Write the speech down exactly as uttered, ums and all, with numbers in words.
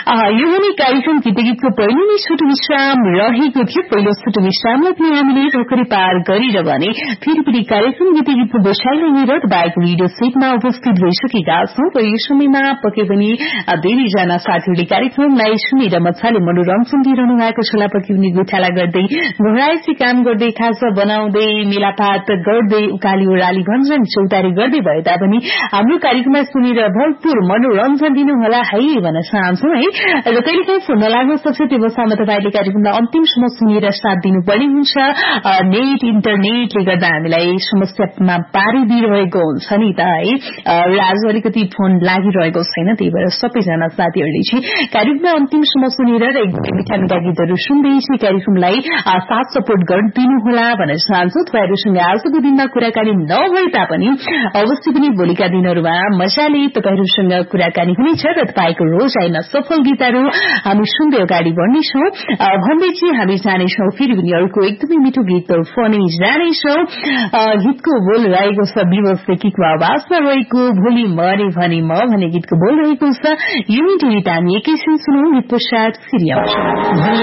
यो भने कार्यक्रम गीत गीतको पहिलो नै छोटो विश्राम रहेको थियो। पहिलो छोटो विश्रामलाई पनि हामीले भर्खरै पार गरेर भने फेरि पनि कार्यक्रम गीत गीतको बसाइलाई लिएर तपाईँको रेडियो सेटमा उपस्थित भइसकेका छौं र यो समयमा पक्कै पनि धेरैजना साथीहरूले कार्यक्रमलाई सुनेर मजाले मनोरञ्जन दिइरहनु भएको छ। पक्कै पनि गुठाला गर्दै घरायसी काम गर्दै खाजा बनाउँदै मेलापात गर्दै उकाली ओह्राली भन्छन् चौतारी गर्दै भए तापनि हाम्रो कार्यक्रममा सुनेर भरपूर मनोरञ्जन दिनुहोला है भन्न चाहन्छु है। र कहिलेकाहीँ फोन नलाग्न सक्छ त्यो अवस्थामा तपाईँले कार्यक्रमलाई अन्तिमसम्म सुनेर साथ दिनुपर्ने हुन्छ। नेट इन्टरनेटले गर्दा हामीलाई समस्यामा पारिदिइरहेको हुन्छ नि त है। र आज अलिकति फोन लागिरहेको छैन, त्यही भएर सबैजना साथीहरूले चाहिँ कार्यक्रमलाई अन्तिमसम्म सुनेर र एकदमै मिठा मिठा गीतहरू सुन्दै चाहिँ कार्यक्रमलाई साथ सपोर्ट गरिदिनुहोला भन्न चाहन्छु। तपाईँहरूसँग आजको दिनमा कुराकानी नभए तापनि अवश्य पनि भोलिका दिनहरूमा मजाले तपाईँहरूसँग कुराकानी हुनेछ र तपाईँको रोजाइमा सफल गीतहरू हामी सुन्दै अगाडि बढ्नेछौं। भन्दै चाहिँ हामी जानेछौं फेरि पनि अर्को एकदमै मिठो गीत फर्ने जानेछौं। गीतको बोल रहेको छ विवश देखिको आवाजमा रहेको भोलि मरे भने म भन्ने गीतको बोल रहेको छ। यो मिठो गीत हामी एकैछिन सुनौं, गीत पश्चात फेरि आउँछौं।